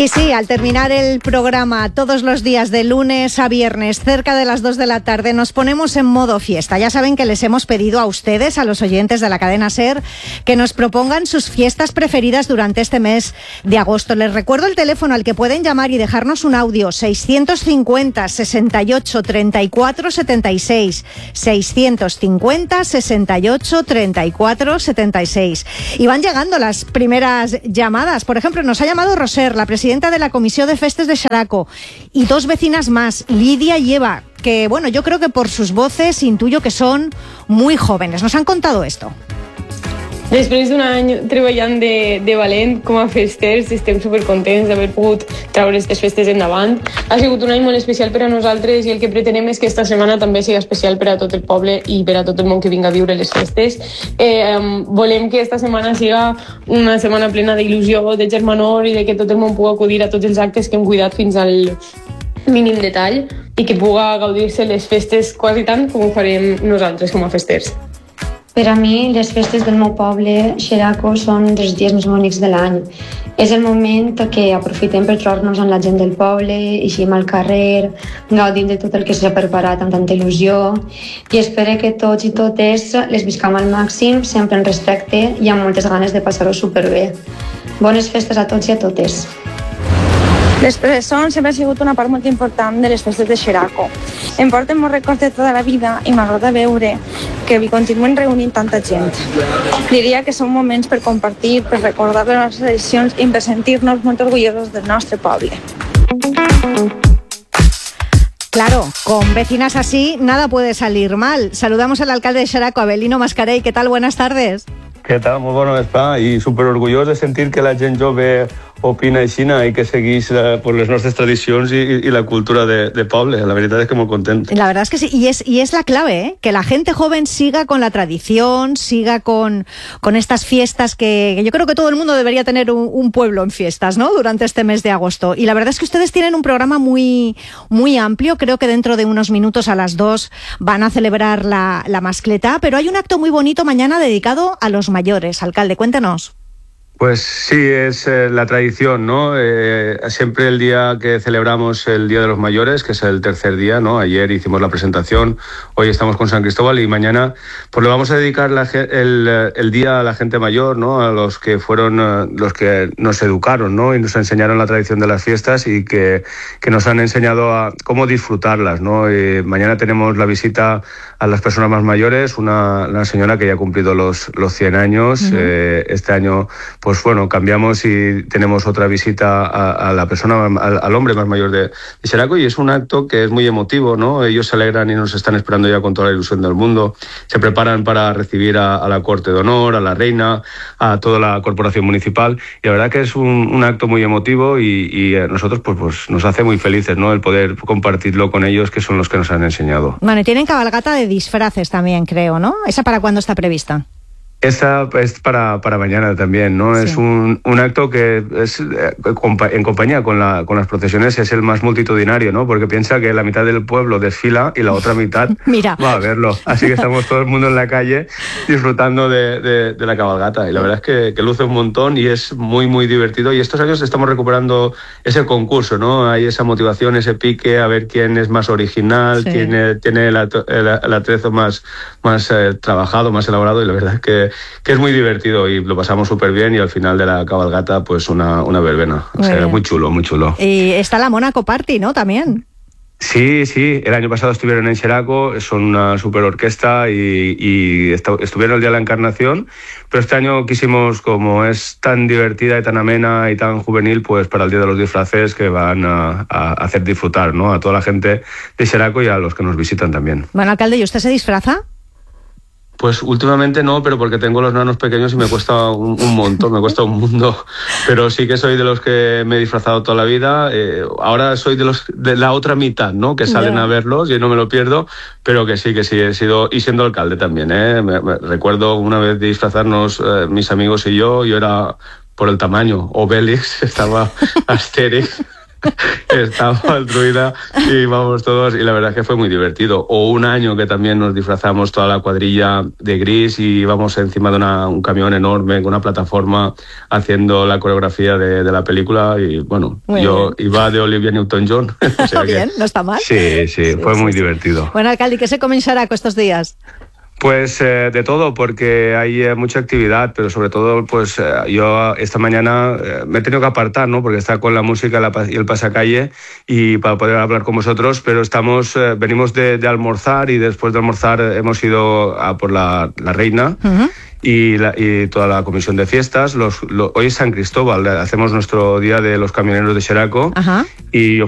Y sí, al terminar el programa todos los días de lunes a viernes cerca de las 2 de la tarde nos ponemos en modo fiesta. Ya saben que les hemos pedido a ustedes, a los oyentes de la cadena SER, que nos propongan sus fiestas preferidas durante este mes de agosto. Les recuerdo el teléfono al que pueden llamar y dejarnos un audio: 650 68 34 76, 650 68 34 76. Y van llegando las primeras llamadas. Por ejemplo, nos ha llamado Roser, la presidenta de la Comisión de Festes de Xeraco, y dos vecinas más, Lidia y Eva, que bueno, yo creo que por sus voces intuyo que son muy jóvenes. Nos han contado esto. Després d'un any treballant de valent com a festers, estem supercontents d'haver pogut treure aquestes festes endavant. Ha sigut un any molt especial per a nosaltres i el que pretenem és que esta setmana també sigui especial per a tot el poble i per a tot el món que vinga a viure les festes. Volem que esta setmana siga una setmana plena d'il·lusió, de germanor i de que tot el món pugui acudir a tots els actes que hem cuidat fins al mínim detall i que puga gaudir-se les festes quasi tant com ho farem nosaltres com a festers. Per a mi, les festes del meu poble, Xeraco, són dels dies més bonics de l'any. És el moment que aprofitem per trobar-nos amb la gent del poble, eixim al carrer, gaudim de tot el que s'ha preparat amb tanta il·lusió i espero que tots i totes les viscam al màxim, sempre en respecte i amb moltes ganes de passar-ho superbé. Bones festes a tots i a totes. Les presons sempre ha sigut una part molt important de les festes de Xeraco. Em porten molts records de tota la vida i m'agrada veure que hi continuen reunint tanta gent. Diria que són moments per compartir, per recordar les nostres tradicions i per sentir-nos molt orgullosos del nostre poble. Claro, con vecinas así nada puede salir mal. Saludamos al alcalde de Xeraco, Avelino Mascarell. ¿Qué tal? Buenas tardes. Què tal? Molt bona vesprada i superorgullós de sentir que la gent jove opina així i que segueix por les nostres tradicions y la cultura de poble. La verdad es que muy contento. La verdad es que sí, y es la clave, ¿eh? Que la gente joven siga con la tradición, siga con estas fiestas que yo creo que todo el mundo debería tener un pueblo en fiestas, ¿no? Durante este mes de agosto. Y la verdad es que ustedes tienen un programa muy, muy amplio. Creo que dentro de unos minutos a las 2 van a celebrar la mascletá, pero hay un acto muy bonito mañana dedicado a los mayores. Alcalde, cuéntanos. Pues sí, es la tradición, ¿no? Siempre el día que celebramos el Día de los Mayores, que es el tercer día, ¿no? Ayer hicimos la presentación, hoy estamos con San Cristóbal y mañana pues le vamos a dedicar el día a la gente mayor, ¿no? A los que fueron los que nos educaron, ¿no? Y nos enseñaron la tradición de las fiestas y que nos han enseñado a cómo disfrutarlas, ¿no? Mañana tenemos la visita a las personas más mayores, una señora que ya ha cumplido los 100 años. Este año pues bueno, cambiamos y tenemos otra visita a la persona, al hombre más mayor de Xeraco, y es un acto que es muy emotivo, ¿no? Ellos se alegran y nos están esperando ya con toda la ilusión del mundo. Se preparan para recibir a la Corte de Honor, a la Reina, a toda la corporación municipal, y la verdad que es un acto muy emotivo y a nosotros pues nos hace muy felices, ¿no? El poder compartirlo con ellos, que son los que nos han enseñado. Bueno, y tienen cabalgata de disfraces también, creo, ¿no? ¿Esa para cuándo está prevista? Esta es para mañana también, ¿no? Sí. Es un acto que es en compañía con las procesiones es el más multitudinario, ¿no? Porque piensa que la mitad del pueblo desfila y la otra mitad va a verlo. Así que estamos todo el mundo en la calle disfrutando de la cabalgata. Y la verdad es que luce un montón y es muy, muy divertido. Y estos años estamos recuperando ese concurso, ¿no? Hay esa motivación, ese pique, a ver quién es más original, quién tiene el atrezo más trabajado, más elaborado. Y la verdad es que es muy divertido y lo pasamos súper bien, y al final de la cabalgata pues una verbena. O sea, muy chulo, muy chulo. Y está la Mónaco Party, ¿no? También. Sí, el año pasado estuvieron en Xeraco, son una super orquesta y estuvieron el día de la Encarnación, pero este año quisimos, como es tan divertida y tan amena y tan juvenil, pues para el Día de los Disfraces, que van a hacer disfrutar, ¿no? A toda la gente de Xeraco y a los que nos visitan también. Bueno, alcalde, ¿y usted se disfraza? Pues últimamente no, pero porque tengo los nanos pequeños y me cuesta un montón, me cuesta un mundo. Pero sí que soy de los que me he disfrazado toda la vida. Ahora soy de la otra mitad, ¿no? Que salen a verlos y no me lo pierdo, pero que sí, he sido, y siendo alcalde también, me recuerdo una vez de disfrazarnos mis amigos y yo era por el tamaño, Obélix, estaba Asterix. estaba el druida y vamos todos, y la verdad es que fue muy divertido. O un año que también nos disfrazamos toda la cuadrilla de gris y íbamos encima de un camión enorme con una plataforma haciendo la coreografía de la película, y bueno, yo iba de Olivia Newton-John. O sea bien, no está mal. Sí, fue muy divertido. Bueno, alcalde, ¿qué se comenzará con estos días? Pues de todo, porque hay mucha actividad, pero sobre todo, pues yo esta mañana me he tenido que apartar, ¿no? Porque está con la música y el pasacalle, y para poder hablar con vosotros, pero venimos de almorzar, y después de almorzar hemos ido a por la Reina. Y toda la comisión de fiestas. Hoy es San Cristóbal, hacemos nuestro día de los camioneros de Xeraco. Y